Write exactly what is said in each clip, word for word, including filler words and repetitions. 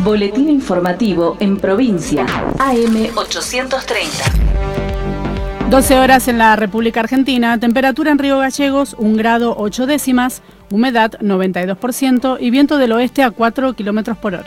Boletín informativo en provincia, A M ochocientos treinta. doce horas en la República Argentina, temperatura en Río Gallegos un grado ocho décimas, humedad noventa y dos por ciento y viento del oeste a cuatro kilómetros por hora.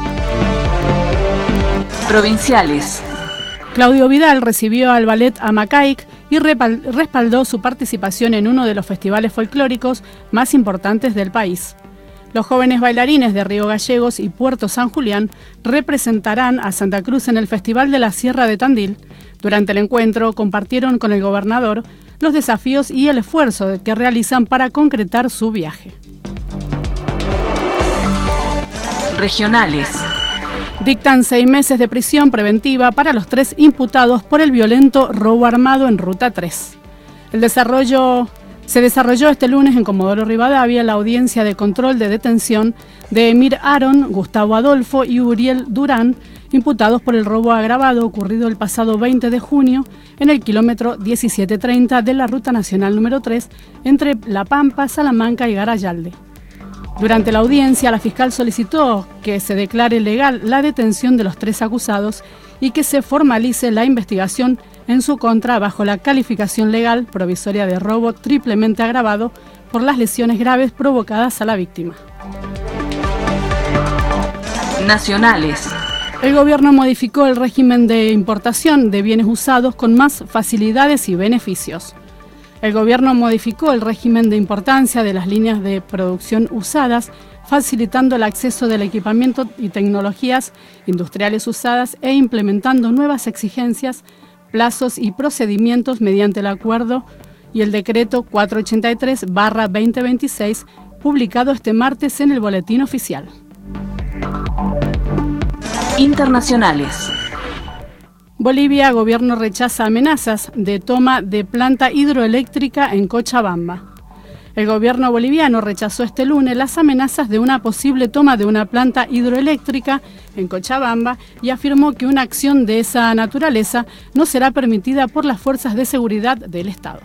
Provinciales. Claudio Vidal recibió al ballet Amacaic y respaldó su participación en uno de los festivales folclóricos más importantes del país. Los jóvenes bailarines de Río Gallegos y Puerto San Julián representarán a Santa Cruz en el Festival de la Sierra de Tandil. Durante el encuentro compartieron con el gobernador los desafíos y el esfuerzo que realizan para concretar su viaje. Regionales. Dictan seis meses de prisión preventiva para los tres imputados por el violento robo armado en Ruta tres. El desarrollo se desarrolló este lunes en Comodoro Rivadavia la audiencia de control de detención de Emir Aaron, Gustavo Adolfo y Uriel Durán, imputados por el robo agravado ocurrido el pasado veinte de junio en el kilómetro diecisiete treinta de la Ruta Nacional número tres entre La Pampa, Salamanca y Garayalde. Durante la audiencia, la fiscal solicitó que se declare legal la detención de los tres acusados y que se formalice la investigación en su contra bajo la calificación legal provisoria de robo triplemente agravado por las lesiones graves provocadas a la víctima. Nacionales. El gobierno modificó el régimen de importación de bienes usados con más facilidades y beneficios. El gobierno modificó el régimen de importancia de las líneas de producción usadas, facilitando el acceso del equipamiento y tecnologías industriales usadas e implementando nuevas exigencias, plazos y procedimientos mediante el acuerdo y el decreto cuatrocientos ochenta y tres barra veinte veintiséis, publicado este martes en el Boletín Oficial. Internacionales. Bolivia, gobierno rechaza amenazas de toma de planta hidroeléctrica en Cochabamba. El gobierno boliviano rechazó este lunes las amenazas de una posible toma de una planta hidroeléctrica en Cochabamba y afirmó que una acción de esa naturaleza no será permitida por las fuerzas de seguridad del Estado.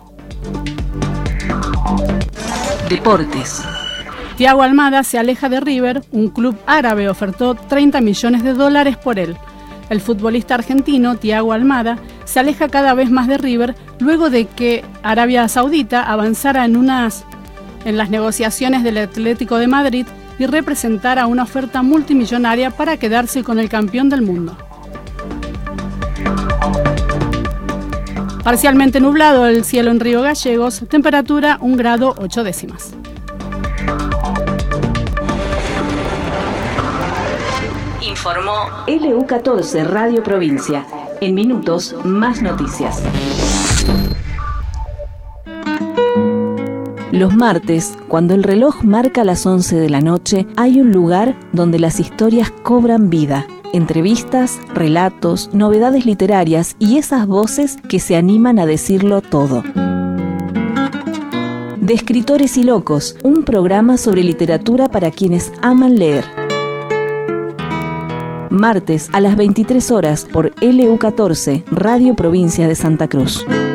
Deportes. Thiago Almada se aleja de River, un club árabe ofertó treinta millones de dólares por él. El futbolista argentino Thiago Almada se aleja cada vez más de River luego de que Arabia Saudita avanzara en, unas, en las negociaciones del Atlético de Madrid y representara una oferta multimillonaria para quedarse con el campeón del mundo. Parcialmente nublado el cielo en Río Gallegos, temperatura un grado ocho décimas. Informó L U catorce Radio Provincia. En minutos, más noticias. Los martes, cuando el reloj marca las once de la noche, hay un lugar donde las historias cobran vida. Entrevistas, relatos, novedades literarias y esas voces que se animan a decirlo todo. De Escritores y Locos, un programa sobre literatura para quienes aman leer. Martes a las veintitrés horas por L U catorce, Radio Provincia de Santa Cruz.